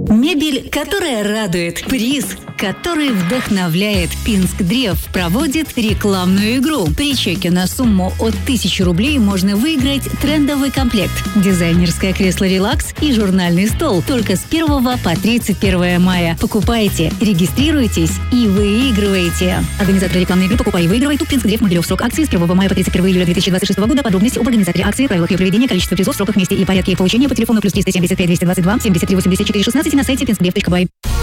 Мебель, которая радует. Приз, который вдохновляет. Пинскдрев проводит рекламную игру. При чеке на сумму от 1000 рублей можно выиграть трендовый комплект, дизайнерское кресло «Релакс» и журнальный стол. Только с 1 по 31 мая. Покупайте, регистрируйтесь и выигрывайте. Организатор рекламной игры «Покупай и выигрывай». ТУП Пинскдрев. Могилев. Срок акции с 1 мая по 31 июля 2026 года. Подробности об организаторе акции, правилах ее проведения, количество призов, сроках, месте и порядке их получения по телефону +375 222 73 84 16 и на сайте pinsgrev.by.